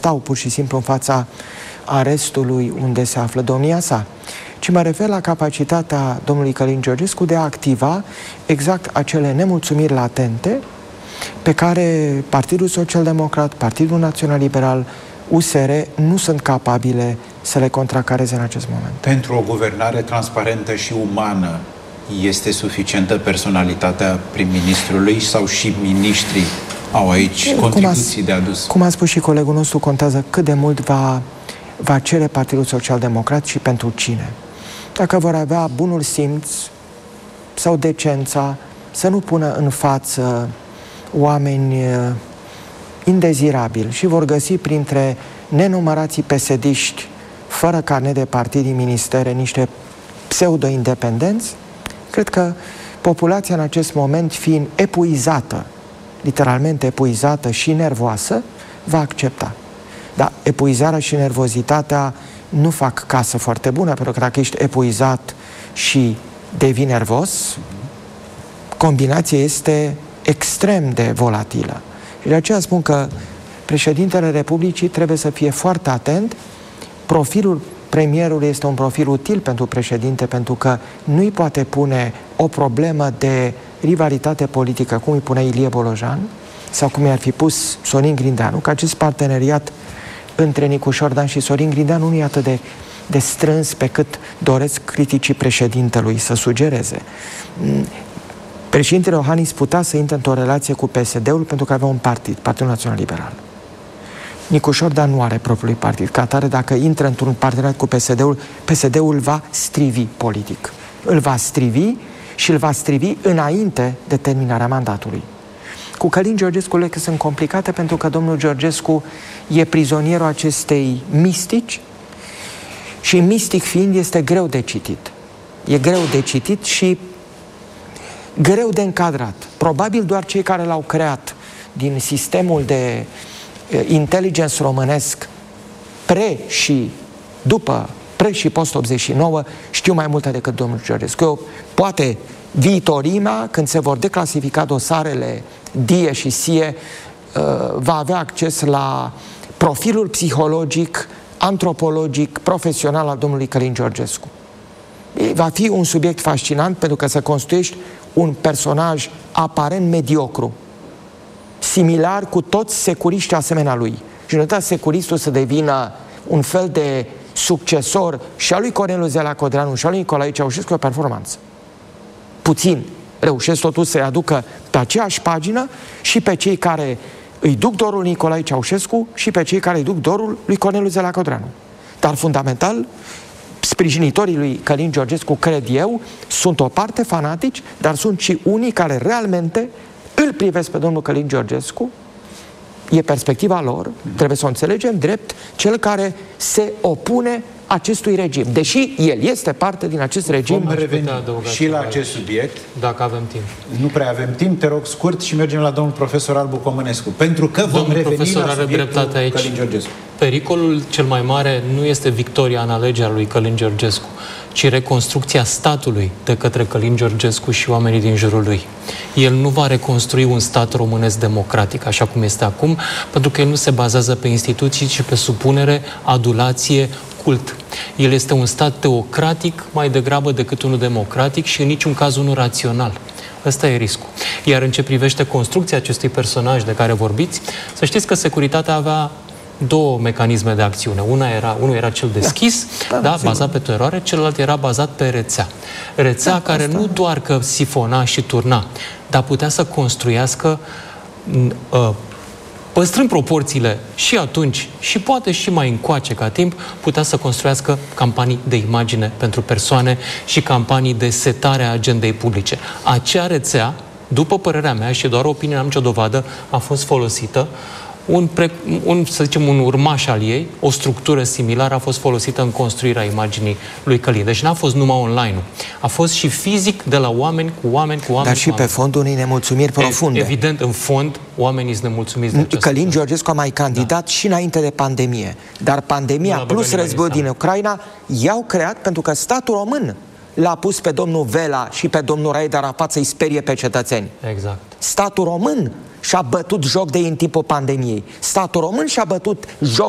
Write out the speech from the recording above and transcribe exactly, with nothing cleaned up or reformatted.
stau pur și simplu în fața arestului unde se află domnia sa, ci mă refer la capacitatea domnului Călin Georgescu de a activa exact acele nemulțumiri latente pe care Partidul Social-Democrat, Partidul Național-Liberal, U S R nu sunt capabile să le contracareze în acest moment. Pentru o guvernare transparentă și umană este suficientă personalitatea prim-ministrului sau și miniștrii au aici contribuții de adus? Cum a spus și colegul nostru, contează cât de mult va, va cere Partidul Social-Democrat și pentru cine. Dacă vor avea bunul simț sau decența să nu pună în față oameni indezirabili și vor găsi printre nenumărații pesediști fără carnet de partid din ministere niște pseudo-independenți, cred că populația în acest moment, fiind epuizată, literalmente epuizată și nervoasă, va accepta. Dar epuizarea și nervozitatea nu fac casă foarte bună, pentru că dacă ești epuizat și devii nervos, combinația este extrem de volatilă. Și de aceea spun că președintele Republicii trebuie să fie foarte atent. Profilul premierului este un profil util pentru președinte, pentru că nu îi poate pune o problemă de rivalitate politică, cum îi pune Ilie Bolojan, sau cum i-ar fi pus Sorin Grindeanu, că acest parteneriat între Nicu Șordan și Sorin Grindeanu nu e atât de, de strâns pe cât doresc criticii președintelui să sugereze. Președintele Iohannis putea să intre într-o relație cu P S D-ul pentru că avea un partid, Partidul Național Liberal. Nicu Șordan nu are propriului partid. Ca atare, dacă intră într-un parteneriat cu P S D-ul, P S D-ul va strivi politic. Îl va strivi și îl va strivi înainte de terminarea mandatului. Cu Călin Georgescu lucrurile sunt complicate pentru că domnul Georgescu e prizonierul acestei mistici și mistic fiind este greu de citit. E greu de citit și greu de încadrat. Probabil doar cei care l-au creat din sistemul de inteligență românesc pre și după, pre și post optzeci și nouă, știu mai multe decât domnul Georgescu. Eu, poate viitorimea, când se vor declasifica dosarele Die și Sie, va avea acces la profilul psihologic, antropologic, profesional al domnului Călin Georgescu. Va fi un subiect fascinant pentru că să construiești un personaj aparent mediocru, similar cu toți securiștii asemenea lui. Și nu uitați securistul să devină un fel de succesor și a lui Corneliu Zelea Codreanu și a lui Nicolae Ceaușescu, o performanță. Puțin reușesc totuși să-i aducă pe aceeași pagină și pe cei care îi duc dorul Nicolae Ceaușescu și pe cei care îi duc dorul lui Corneliu Zelea Codreanu. Dar fundamental, sprijinitorii lui Călin Georgescu, cred eu, sunt o parte fanatici, dar sunt și unii care realmente îl privesc pe domnul Călin Georgescu, e perspectiva lor, trebuie să o înțelegem, drept cel care se opune acestui regim. Deși el este parte din acest regim. Vom reveni și la acest subiect. Dacă avem timp. Nu prea avem timp, te rog scurt și mergem la domnul profesor Albu Comănescu. Pentru că vom domnul reveni profesor la are dreptate aici. Călin Georgescu. Pericolul cel mai mare nu este victoria în alegerea lui Călin Georgescu, ci reconstrucția statului de către Călin Georgescu și oamenii din jurul lui. El nu va reconstrui un stat românesc democratic, așa cum este acum, pentru că el nu se bazează pe instituții, ci pe supunere, adulație, cult. El este un stat teocratic mai degrabă decât unul democratic și în niciun caz unul rațional. Ăsta e riscul. Iar în ce privește construcția acestui personaj de care vorbiți, să știți că securitatea avea două mecanisme de acțiune. Una era, unul era cel deschis, da, da, da, bazat pe teroare, celălalt era bazat pe rețea. Rețea da, care asta. nu doar că sifona și turna, dar putea să construiască, uh, păstrând proporțiile și atunci, și poate și mai încoace ca timp, putea să construiască campanii de imagine pentru persoane și campanii de setare a agendei publice. Acea rețea, după părerea mea, și doar opinia, n-am nicio dovadă, a fost folosită. Un, pre, un, să zicem, un urmaș al ei, o structură similară a fost folosită în construirea imaginii lui Călin. Deci n-a fost numai online-ul. A fost și fizic de la oameni cu oameni cu oameni. Dar și cu pe fondul unei nemulțumiri profunde. Evident, în fond, oamenii sunt nemulțumiți de acest Călin Georgescu a mai candidat da. și înainte de pandemie. Dar pandemia plus războiul din Ucraina i-au creat pentru că statul român l-a pus pe domnul Vela și pe domnul Raed Arafat să-i sperie pe cetățeni. Exact. Statul român și-a bătut joc de ei în timpul pandemiei. Statul român și-a bătut joc